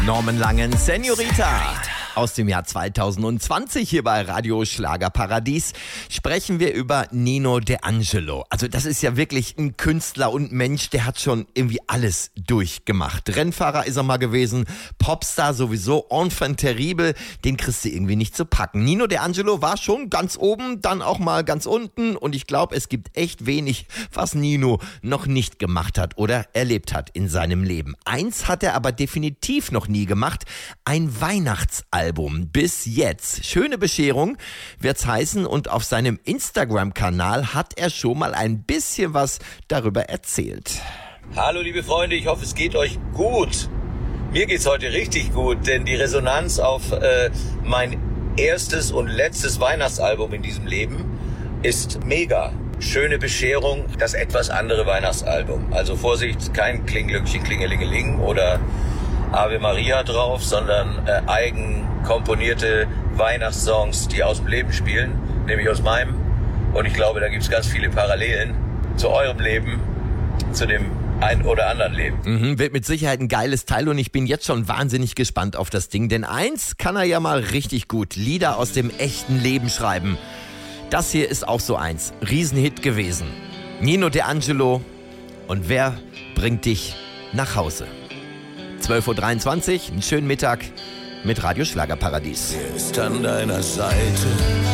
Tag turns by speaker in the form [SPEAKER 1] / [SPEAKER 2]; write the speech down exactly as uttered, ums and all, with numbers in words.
[SPEAKER 1] Norman Langen, Senorita. Aus dem Jahr zweitausendzwanzig hier bei Radio Schlagerparadies sprechen wir über Nino D'Angelo. Also das ist ja wirklich ein Künstler und Mensch, der hat schon irgendwie alles durchgemacht. Rennfahrer ist er mal gewesen, Popstar sowieso, Enfant terrible, den kriegst du irgendwie nicht zu packen. Nino D'Angelo war schon ganz oben, dann auch mal ganz unten und ich glaube, es gibt echt wenig, was Nino noch nicht gemacht hat oder erlebt hat in seinem Leben. Eins hat er aber definitiv noch nie gemacht, ein Weihnachtsalbum. Bis jetzt. Schöne Bescherung wird's heißen und auf seinem Instagram-Kanal hat er schon mal ein bisschen was darüber erzählt.
[SPEAKER 2] Hallo liebe Freunde, ich hoffe es geht euch gut. Mir geht's heute richtig gut, denn die Resonanz auf äh, mein erstes und letztes Weihnachtsalbum in diesem Leben ist mega. Schöne Bescherung, das etwas andere Weihnachtsalbum. Also Vorsicht, kein Klinglöckchen, Klingelingeling oder Ave Maria drauf, sondern äh, eigen komponierte Weihnachtssongs, die aus dem Leben spielen, nämlich aus meinem. Und ich glaube, da gibt es ganz viele Parallelen zu eurem Leben, zu dem ein oder anderen Leben.
[SPEAKER 1] Mhm, wird mit Sicherheit ein geiles Teil und ich bin jetzt schon wahnsinnig gespannt auf das Ding, denn eins kann er ja mal richtig gut, Lieder aus dem echten Leben schreiben. Das hier ist auch so eins, Riesenhit gewesen. Nino D'Angelo und wer bringt dich nach Hause? zwölf Uhr dreiundzwanzig, einen schönen Mittag mit Radio Schlagerparadies.
[SPEAKER 3] Er ist an deiner Seite.